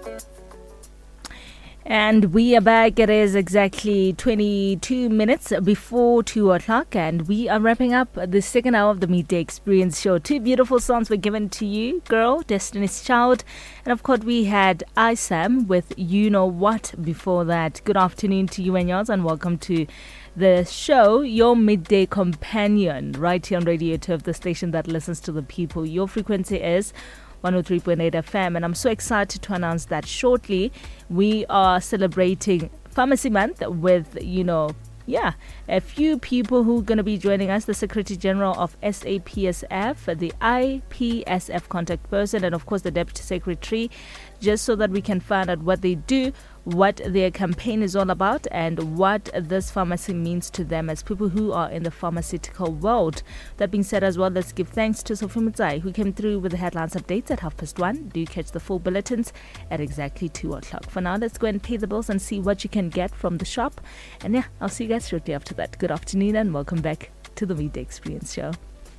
And we are back. It is exactly 22 minutes before 2 o'clock, and we are wrapping up the second hour of the Midday Experience show. Two beautiful songs were given to you, Girl, Destiny's Child, and of course we had ISAM with You Know What before that. Good afternoon to you and yours, and welcome to the show, your midday companion, right here on Radio 2 of the station that listens to the people. Your frequency is 103.8 FM, and I'm so excited to announce that shortly we are celebrating Pharmacy Month with, a few people who are going to be joining us: the Secretary General of SAPSF, the IPSF contact person, and of course the Deputy Secretary, just so that we can find out what they do, what their campaign is all about, and what this pharmacy means to them as people who are in the pharmaceutical world. That being said as well, let's give thanks to Sophie Mutsai, who came through with the headlines updates at 1:30. Do catch the full bulletins at exactly 2 o'clock. For now, let's go and pay the bills and see what you can get from the shop. And yeah, I'll see you guys shortly after that. Good afternoon and welcome back to the Midday Experience show.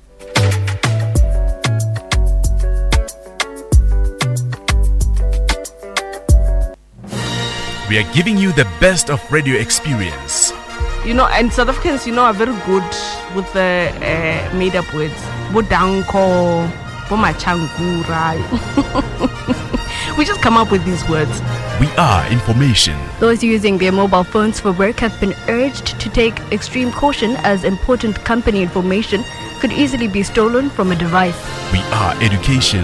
We are giving you the best of radio experience. And South Africans, are very good with the made-up words. Bodanko, bomachangura. We just come up with these words. We are information. Those using their mobile phones for work have been urged to take extreme caution, as important company information could easily be stolen from a device. We are education.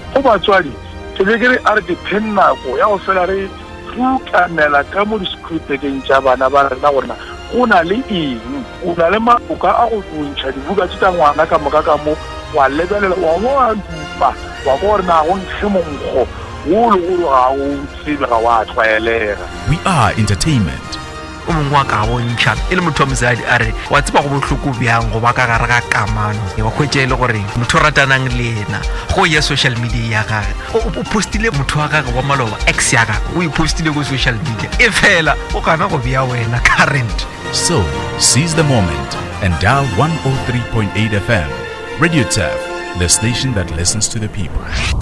Fukanela ka mo diskripteng tsa bana ba rena bona ona le eng ona le maboka a go tsontšha dibuka tsa ngwana ka moka ka mo wa lebelela wa mo a dupa wa go rena go ntshimonkgo wo le go ga o tsebe ga wa tshwaelega. We are entertainment. O mongwe ka go ntšha e le motho wa mosadi a re wa tseba go bohloko bjang go ba ka gare ga kamano wa khwetša e le gore motho ratanang le ena go ya social media ya gage o postile motho wa gage wa maloba ex ya gage o ipostile go social media e fela o kana go bea wena current. So seize the moment and dial 103.8 FM. Radio TAF, the station that listens to the people.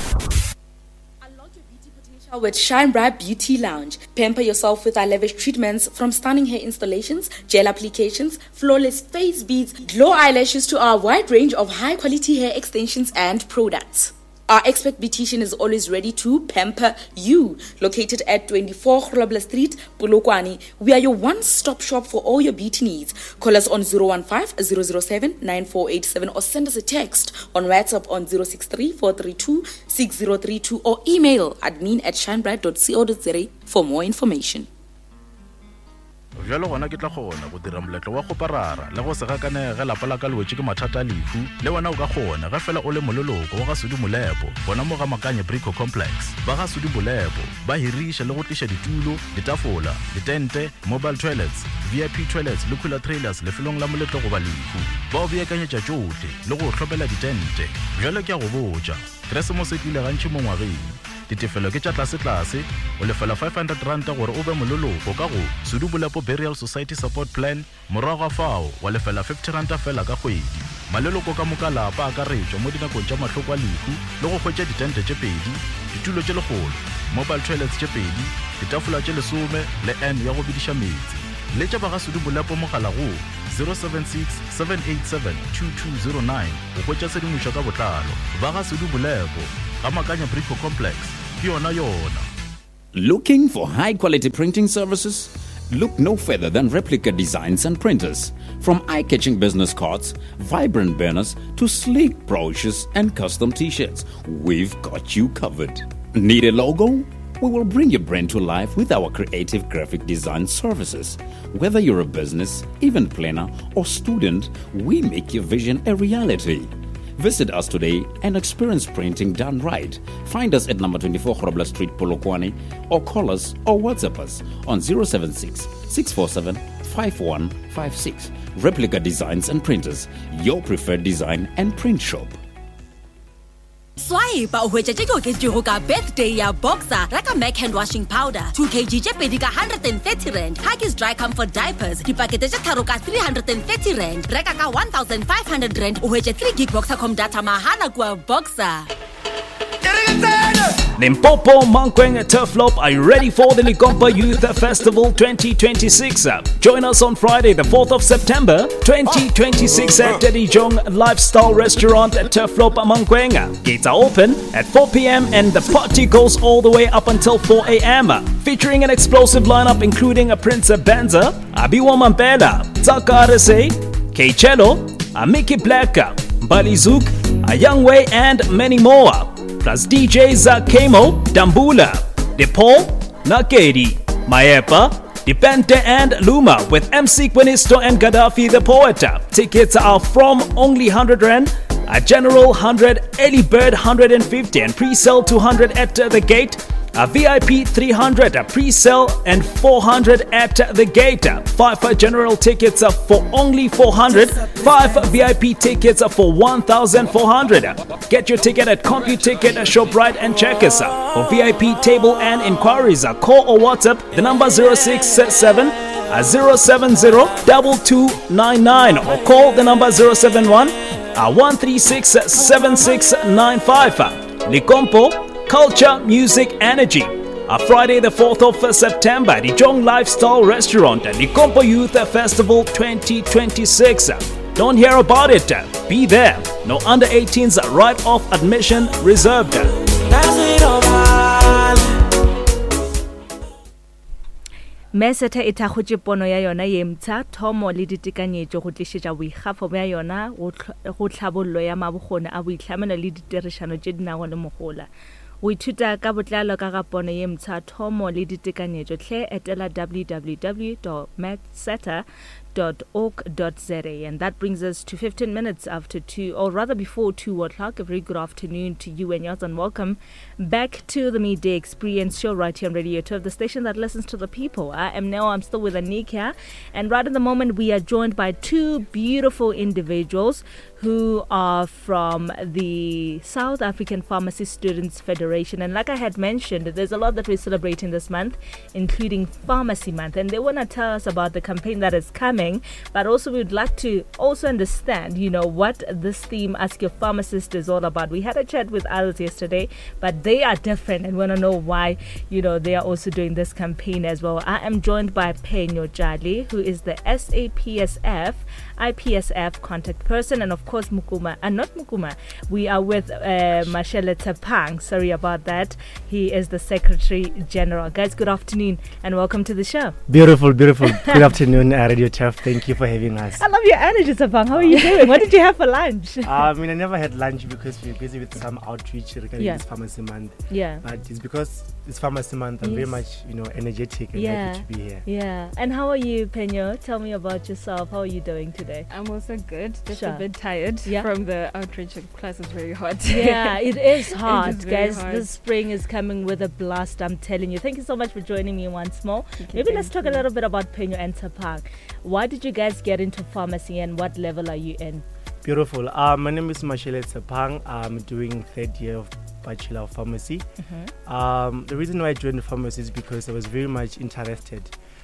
With Shine Bright Beauty Lounge. Pamper yourself with our lavish treatments, from stunning hair installations, gel applications, flawless face beads, glow eyelashes, to our wide range of high quality hair extensions and products. Our expert beautician is always ready to pamper you. Located at 24 Grobler Street, Polokwane, we are your one-stop shop for all your beauty needs. Call us on 015-007-9487 or send us a text on WhatsApp on 063-432-6032 or email admin@shinebright.co.za for more information. Jalo gona ke tla gona go dira moletlo wa go parara le go se gakanege lapa la ka lwetse ke mathata a lefu le wena o ka gona ga fela o le mololoko wa ga Sudi Molepo bona mo ga Makanye Brico Complex ba ga Sudi Molepo ba hirisha le go tlisha ditulo, ditafola, ditente, mobile toilets, VIP toilets le cooler trailers le felong la moletlo go ba lefu ba o beakanyetša tšohle le go hlopela ditente. Jalo ke a go botša Christmas e tlile gantši mo ngwageng ditefelo ke tša tlase o lefela 500 rand gore o be mololoko ka go Sudi Molepo Burial Society Support Plan. Morago fao wa lefela 50 rand fela ka kgwedi. Maleloko ka moka lapa a ka retšwa mo dinakong tša mahloko a lefu le go hwetša ditente tše pedi, ditulo tše legolo, mobile toilets tše pedi, ditafola tše 10 le N ya go bidiša metsi. Le tša ba ga Sudi Molepo mogala go 076-787-2209 go hwetša sedimošo ka botlalo. Ba ga Sudi Molepo ga Makanya Brico Complex ke yona. Looking for high-quality printing services? Look no further than Replica Designs and Printers. From eye-catching business cards, vibrant banners, to sleek brochures and custom t-shirts, we've got you covered. Need a logo? We will bring your brand to life with our creative graphic design services. Whether you're a business, event planner, or student, we make your vision a reality. Visit us today and experience printing done right. Find us at number 24 Grobler Street, Polokwane, or call us or WhatsApp us on 076-647-5156. Replica Designs and Printers, your preferred design and print shop. Swipe o hwetša tše ke oketšego ka birthday ya Boxer reka Mac hand washing powder 2 kg tše pedi ka 130 rand, Huggies dry comfort diapers dipakete tše tharo ka 330 rand, reka ka 1500 rand o hwetše 3 gig Boxer com data mahala kua Boxer. Limpopo, Mankweng, Turflop, are you ready for the Likompa Youth Festival 2026? Join us on Friday, the 4th of September 2026 at the Dijong Lifestyle Restaurant at Turflop, Mankweng. Gates are open at 4 p.m. and the party goes all the way up until 4 a.m. Featuring an explosive lineup including a Prince Benza, Abiwa Mampela, Zaka RSA, K Cello, Mickey Black, Bali Zook, Young Way, and many more. Plus DJs Kemo, Dambula, DePaul, Nakedi, Maepa, Dipente, and Luma with MC Quinisto and Gaddafi the Poet. Tickets are from only 100 Rand, a general 100, early bird 150, and pre-sale 200 at the gate. A VIP 300, a pre-sale, and 400 at the gate. 5 general tickets for only 400. 5 VIP tickets for 1,400. Get your ticket at CompuTicket, ShopRite, and Checkers. For VIP table and inquiries, call or WhatsApp the number 067 070 2299 or call the number 071 136 7695. Likompo, Culture, Music, Energy. Friday the 4th of September, the Dijong Lifestyle Restaurant at Likompo Youth Festival 2026. Don't hear about it, be there. No under 18s, right off admission reserved. Meseta e thagotse pono ya yona ye mtsha thomo le ditekanyetso go tlishetsa boigafo ya yona go tlhabollo ya mabogone a boitlhamelo le diterishano tse dinago le mogola. O ithuta ka botlalo ka ga pono ye mtsha thomo le ditekanyetso tle etela www.matseta.org.za. And that brings us to 15 minutes after 2, or rather before 2 o'clock. A very good afternoon to you and yours, and welcome back to the Midday Experience show right here on Radio 12, the station that listens to the people. I'm still with Anika, and right at the moment we are joined by 2 beautiful individuals who are from the South African Pharmacy Students Federation. And like I had mentioned, there's a lot that we're celebrating this month, including Pharmacy Month, and they want to tell us about the campaign that is coming, but also we'd like to also understand, what this theme Ask Your Pharmacist is all about. We had a chat with others yesterday, but they are different and want to know why, they are also doing this campaign as well. I am joined by Penyo Jali, who is the SAPSF IPSF contact person, and of course we are with Mashele Tepang. Sorry about that. He is the Secretary General. Guys, good afternoon and welcome to the show. Beautiful. Good afternoon, Radio Chef. Thank you for having us. I love your energy, Tepang. How are you doing? What did you have for lunch? I never had lunch because we're busy with some outreach regarding this Pharmacy Month. Yeah. But it's because it's Pharmacy Month. I'm very much, energetic and happy to be here. Yeah. And how are you, Penyo? Tell me about yourself. How are you doing today? I'm also good. Just a bit tired from the outreach. Plus, it's very hot. Yeah, it is hot, guys. Hot. The spring is coming with a blast, I'm telling you. Thank you so much for joining me once more. Maybe let's talk a little bit about Penyo and Tepang. Why did you guys get into pharmacy and what level are you in? Beautiful. My name is Mashele Tepang. I'm doing 3rd year of Bachelor of Pharmacy. The reason why I joined pharmacy is because I was very much interested.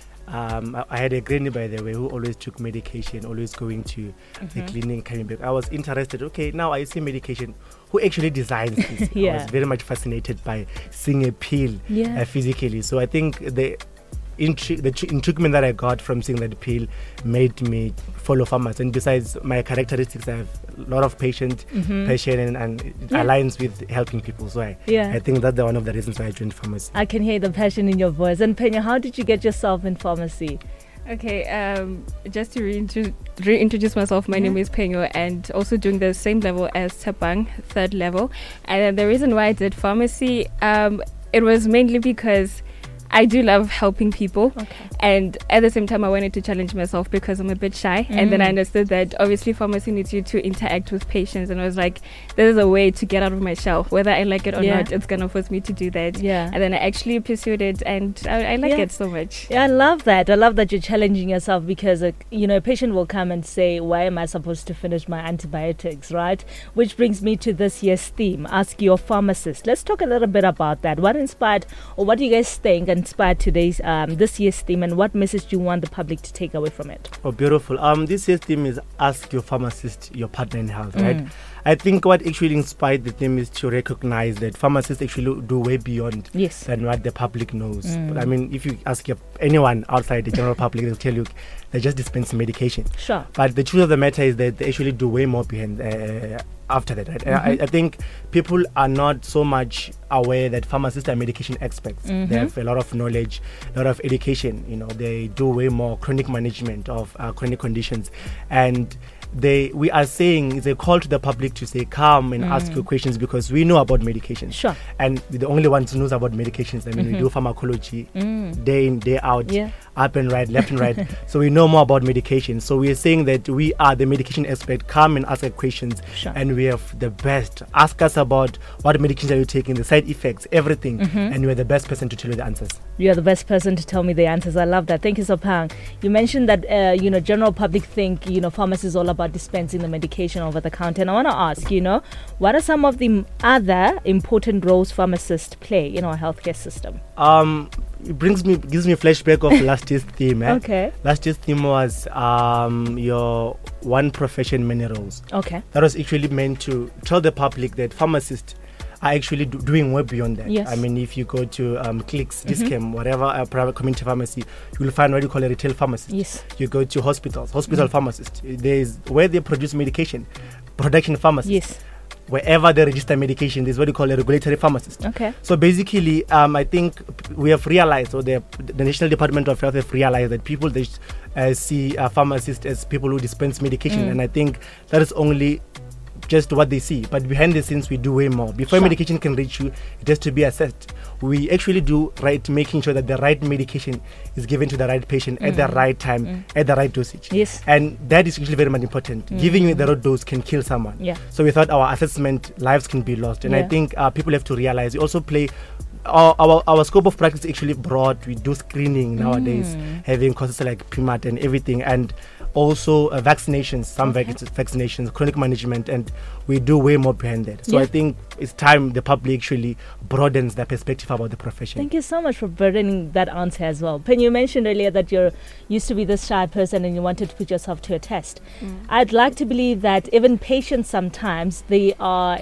I had a granny, by the way, who always took medication, always going to the clinic, coming back. I was interested. Okay, now I see medication. Who actually designs this? I was very much fascinated by seeing a pill physically. So I think the intriguement that I got from seeing that pill made me follow pharmacy. And besides my characteristics, I have a lot of passion and it aligns with helping people. So I think that's one of the reasons why I joined pharmacy. I can hear the passion in your voice. And Penyo, how did you get yourself in pharmacy? Okay, just to reintroduce myself, my name is Penyo, and also doing the same level as Tepang, 3rd level. And the reason why I did pharmacy, it was mainly because I do love helping people, and at the same time I wanted to challenge myself because I'm a bit shy, and then I understood that obviously pharmacy needs you to interact with patients, and I was like, this is a way to get out of my shell, whether I like it or not. It's gonna force me to do that. And then I actually pursued it, and I like it so much. I love that you're challenging yourself, because a patient will come and say, why am I supposed to finish my antibiotics, right? Which brings me to this year's theme, Ask Your Pharmacist. Let's talk a little bit about that. What inspired, or what do you guys think inspired today's this year's theme, and what message do you want the public to take away from it? Oh, beautiful. This year's theme is Ask Your Pharmacist, Your Partner in Health, right? I think what actually inspired the theme is to recognize that pharmacists actually do way beyond than what the public knows. But I mean, if you ask anyone outside the general public, they'll tell you they just dispense medication. Sure. But the truth of the matter is that they actually do way more behind after that. Right? I think people are not so much aware that pharmacists are medication experts. They have a lot of knowledge, a lot of education. You know, they do way more chronic management of chronic conditions, and we are saying it's a call to the public to say come and ask your questions, because we know about medications. Sure. And we're the only ones who knows about medications. I mean, we do pharmacology day in, day out, up and right, left and right. So we know more about medication. So we are saying that we are the medication expert. Come and ask our questions. Sure. And we have the best. Ask us about what medications are you taking, the side effects, everything. And we're the best person to tell you the answers. You are the best person to tell me the answers. I love that. Thank you, Sophang. You mentioned that, general public think, pharmacy is all about dispensing the medication over the counter. And I want to ask, what are some of the other important roles pharmacists play in our healthcare system? It gives me a flashback of last year's theme. Okay. Last year's theme was your one profession, many roles. Okay. That was actually meant to tell the public that pharmacists are actually doing way beyond that. Yes. I mean, if you go to Clicks, Discam, whatever, private community pharmacy, you will find what you call a retail pharmacist. Yes. You go to hospitals, hospital pharmacists. There's where they produce medication, production pharmacists. Yes. Wherever they register medication, there's what you call a regulatory pharmacist. Okay. So basically, I think we have realized, or the National Department of Health have realized that people they see pharmacists as people who dispense medication, and I think that is only just what they see. But behind the scenes, we do way more. Before medication can reach you, it has to be assessed. We actually do making sure that the right medication is given to the right patient at the right time, at the right dosage. Yes. And that is actually very much important. Giving you the right dose can kill someone. Yeah. So we thought our assessment lives can be lost. And I think people have to realize we also play our scope of practice is actually broad. We do screening nowadays, having courses like PMAT and everything, and also vaccinations, some vaccinations, chronic management, and we do way more behind that. So I think it's time the public actually broadens their perspective about the profession. Thank you so much for broadening that answer as well. Pen, you mentioned earlier that you used to be this shy person and you wanted to put yourself to a test. I'd like to believe that even patients sometimes they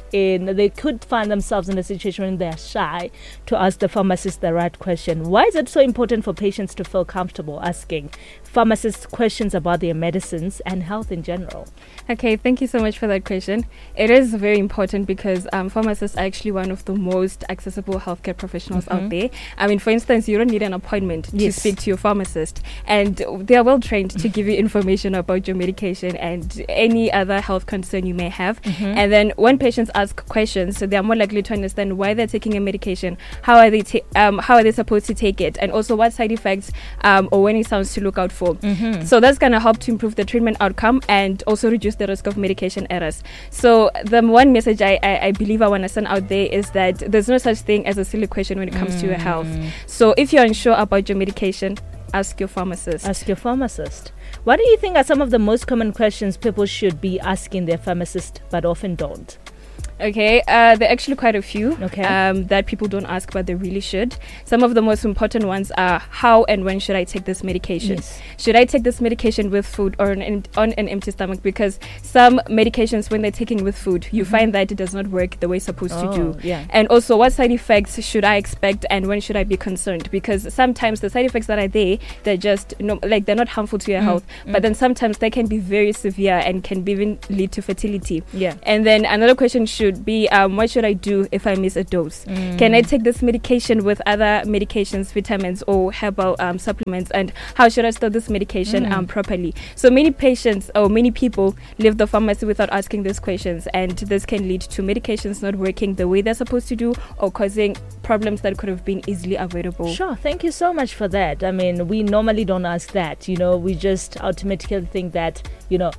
could find themselves in a situation when they're shy to ask the pharmacist the right question. Why is it so important for patients to feel comfortable asking pharmacists questions about their medicines and health in general? Okay, thank you so much for that question. It is very important because pharmacists are actually one of the most accessible healthcare professionals out there. I mean, for instance, you don't need an appointment to speak to your pharmacist, and they are well trained to give you information about your medication and any other health concern you may have. And then when patients ask questions, so they are more likely to understand why they're taking a medication, how are they supposed to take it, and also what side effects or warning sounds to look out for. So that's going to help to improve the treatment outcome and also reduce the risk of medication errors. So the one message I believe I want to send out there is that there's no such thing as a silly question when it comes to your health. So if you're unsure about your medication, ask your pharmacist. Ask your pharmacist. What do you think are some of the most common questions people should be asking their pharmacist but often don't? Okay, there are actually quite a few that people don't ask, but they really should. Some of the most important ones are how and when should I take this medication? Yes. Should I take this medication with food or on an empty stomach? Because some medications, when they're taken with food, you find that it does not work the way it's supposed to do. Yeah. And also, what side effects should I expect and when should I be concerned? Because sometimes the side effects that are there, they're just they're not harmful to your health, but then sometimes they can be very severe and can even lead to fertility. Yeah. And then another question should be what should I do if I miss a dose? Can I take this medication with other medications, vitamins or herbal supplements, and how should I store this medication properly? So many patients or many people leave the pharmacy without asking these questions, and this can lead to medications not working the way they're supposed to do or causing problems that could have been easily avoidable. Sure, thank you so much for that. I mean, we normally don't ask that, we just automatically think that,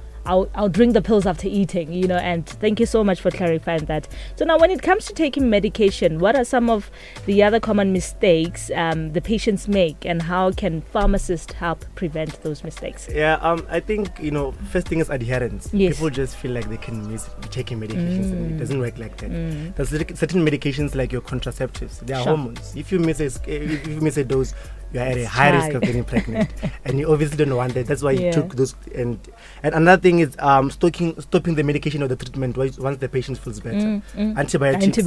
I'll drink the pills after eating, and thank you so much for clarifying that. So now when it comes to taking medication, what are some of the other common mistakes the patients make, and how can pharmacists help prevent those mistakes? Yeah, I think, first thing is adherence. Yes. People just feel like they can miss taking medications, and it doesn't work like that. There's certain medications like your contraceptives, they are hormones. If you miss a dose, you are at a high risk of getting pregnant, and you obviously don't want that. That's why you took those. And another thing is stopping the medication or the treatment once the patient feels better. Antibiotics.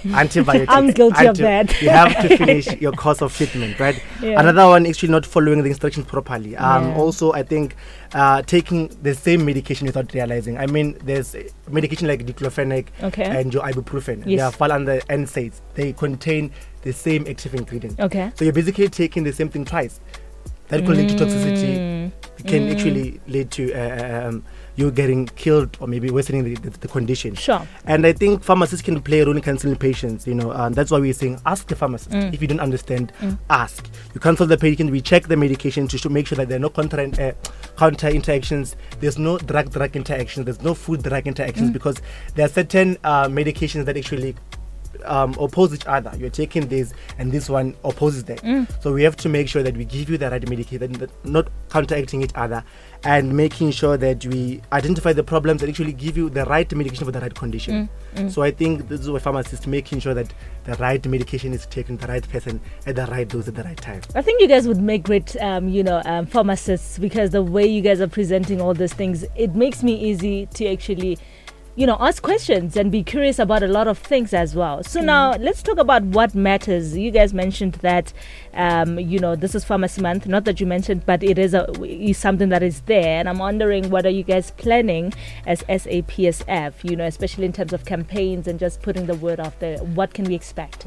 I'm guilty of that. You have to finish your course of treatment, right? Another one, actually not following the instructions properly. Also, I think taking the same medication without realizing. I mean, there's medication like diclofenac and your ibuprofen. They fall under NSAIDs. They contain the same active ingredient. So you're basically taking the same thing twice. That could lead to toxicity. It can actually lead to you getting killed or maybe worsening the condition. And I think pharmacists can play a role in counseling patients. That's why we're saying ask the pharmacist. If you don't understand, ask. You consult the patient. We check the medication to make sure that there are no counter interactions. There's no drug interactions. There's no food drug interactions because there are certain medications that actually oppose each other. You're taking this and this one opposes that. So we have to make sure that we give you the right medication, that not counteracting each other, and making sure that we identify the problems and actually give you the right medication for the right condition. So I think this is why pharmacists making sure that the right medication is taken to the right person at the right dose at the right time. I think you guys would make great pharmacists, because the way you guys are presenting all these things, it makes me easy to actually ask questions and be curious about a lot of things as well. So now let's talk about what matters. You guys mentioned that, this is Pharmacy Month. Not that you mentioned, but it is something that is there. And I'm wondering, what are you guys planning as SAPSF, especially in terms of campaigns and just putting the word out there? What can we expect?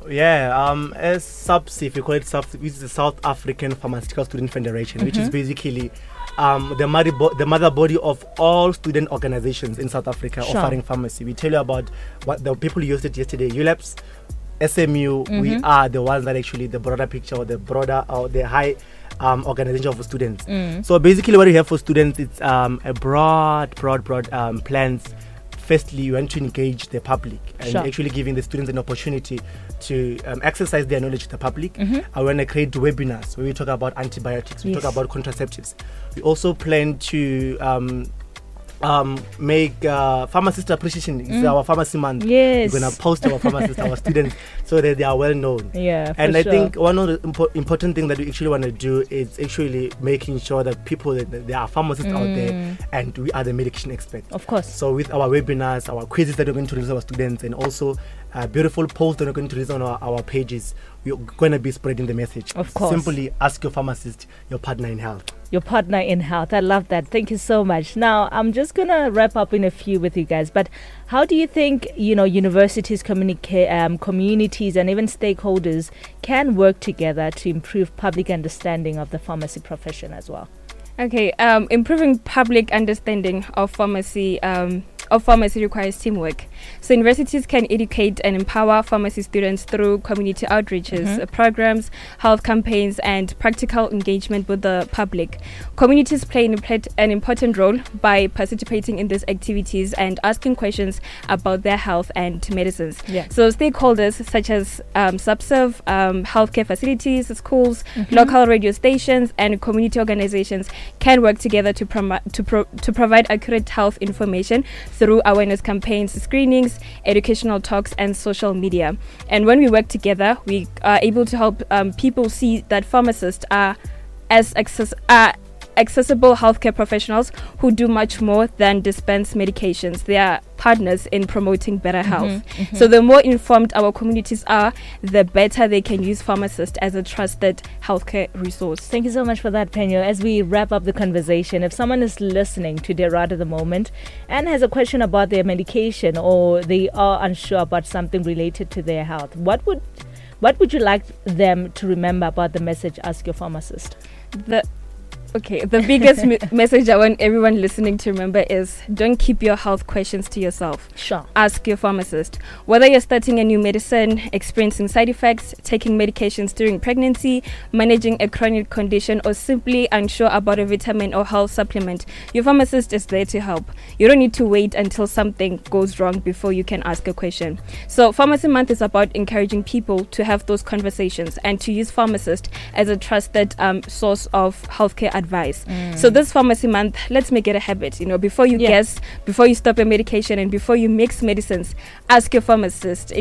As SAPSF, we call it SAPSF, which is the South African Pharmaceutical Student Federation, which is basically the mother body of all student organizations in South Africa offering pharmacy. We tell you about what the people used it yesterday, ULAPS, SMU. We are the ones that actually the broader picture, or the broader or the high organization of students. So basically what we have for students, it's a broad plans. Firstly, you want to engage the public and actually giving the students an opportunity to exercise their knowledge to the public. I want to create webinars where we talk about antibiotics, we talk about contraceptives. We also plan to make pharmacist appreciation. It's our Pharmacy Month. We're going to post our pharmacists, our students, so that they are well known. And I think one of the important things that we actually want to do is actually making sure that people, that there are pharmacists out there, and we are the medication experts. Of course. So with our webinars, our quizzes that we're going to release our students, and also beautiful posts that we're going to release on our pages, we're going to be spreading the message. Of course. Simply ask your pharmacist, your partner in health. Your partner in health. I love that. Thank you so much. Now, I'm just going to wrap up in a few with you guys. But how do you think, universities, communities, and even stakeholders can work together to improve public understanding of the pharmacy profession as well? Okay, improving public understanding of pharmacy requires teamwork. So universities can educate and empower pharmacy students through community outreaches, programs, health campaigns, and practical engagement with the public. Communities play an important role by participating in these activities and asking questions about their health and medicines. So stakeholders such as SAPSF, healthcare facilities, schools, local radio stations, and community organizations can work together to provide accurate health information through awareness campaigns, screenings, educational talks, and social media. And when we work together, we are able to help people see that pharmacists are accessible healthcare professionals who do much more than dispense medications. They are partners in promoting better health. So the more informed our communities are, the better they can use pharmacists as a trusted healthcare resource. Thank you so much for that, Penyo. As we wrap up the conversation, if someone is listening to their rad at the moment and has a question about their medication, or they are unsure about something related to their health, what would you like them to remember about the message, Ask Your Pharmacist? The biggest message I want everyone listening to remember is, don't keep your health questions to yourself. Ask your pharmacist. Whether you're starting a new medicine, experiencing side effects, taking medications during pregnancy, managing a chronic condition, or simply unsure about a vitamin or health supplement, your pharmacist is there to help. You don't need to wait until something goes wrong before you can ask a question. So Pharmacy Month is about encouraging people to have those conversations and to use pharmacists as a trusted source of healthcare advice. So this Pharmacy Month, let's make it a habit. Before you guess, before you stop a medication, and before you mix medicines, ask your pharmacist. It could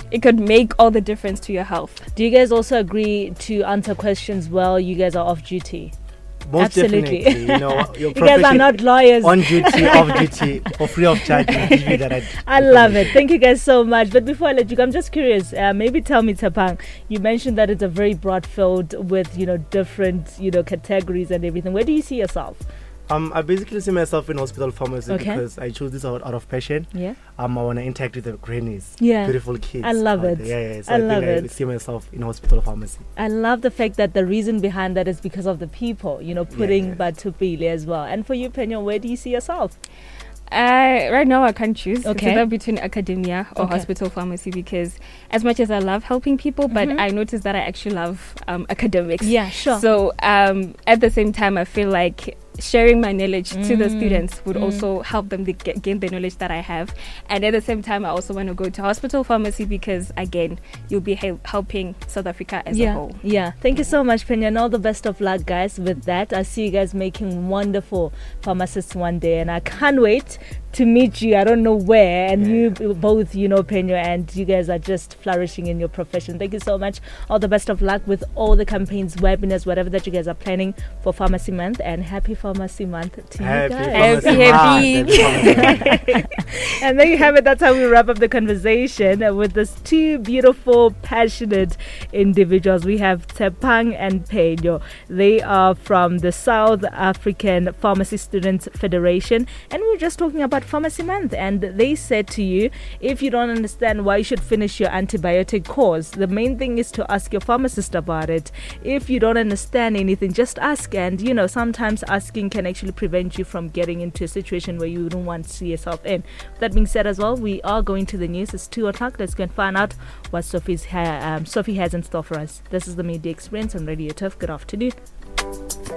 it could make all the difference to your health. Do you guys also agree to answer questions while you guys are off duty? Most Absolutely. definitely. You know, your You guys are profession not lawyers. On duty, off duty, for free of charge. We'll give you that I love it. Thank you guys so much. But before I let you go, I'm just curious. Maybe tell me, Tshepang, you mentioned that it's a very broad field with, different, categories and everything. Where do you see yourself? I basically see myself in hospital pharmacy Okay. because I chose this out of passion. Yeah. I want to interact with the grannies. Yeah. Beautiful kids. I love out it. there. Yeah. So I I love think it. I see myself in hospital pharmacy. I love the fact that the reason behind that is because of the people, putting Batupile as well. And for you, Penyo, where do you see yourself? Right now I can't choose. Okay. It's either between academia or hospital pharmacy, because as much as I love helping people, but I noticed that I actually love academics. Yeah, sure. So at the same time, I feel like sharing my knowledge to the students would also help them gain the knowledge that I have. And at the same time, I also want to go to hospital pharmacy because, again, you'll be helping South Africa as a whole. Yeah. Thank you so much, Penya, and all the best of luck, guys, with that. I see you guys making wonderful pharmacists one day, and I can't wait to meet you. I don't know where, and you both, Penya, and you guys are just flourishing in your profession. Thank you so much. All the best of luck with all the campaigns, webinars, whatever that you guys are planning for Pharmacy Month, and happy Pharmacy Month to you guys. Happy. And there you have it. That's how we wrap up the conversation with these two beautiful, passionate individuals. We have Tshepang and Penyo. They are from the South African Pharmacy Students Federation, and we were just talking about Pharmacy Month, and they said to you, if you don't understand why you should finish your antibiotic course, the main thing is to ask your pharmacist about it. If you don't understand anything, just ask, and sometimes asking can actually prevent you from getting into a situation where you don't want to see yourself in. That being said as well, we are going to the news. It's 2 o'clock. Let's go and find out what Sophie has in store for us. This is the Media Experience on Radio Turf. Good afternoon.